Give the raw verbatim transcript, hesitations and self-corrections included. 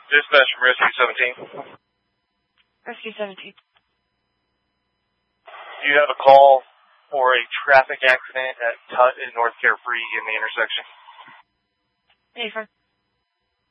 Dispatch from Rescue seventeen. Rescue seventeen. Do you have a call for a traffic accident at Tut and North Carefree in the intersection? Affirm.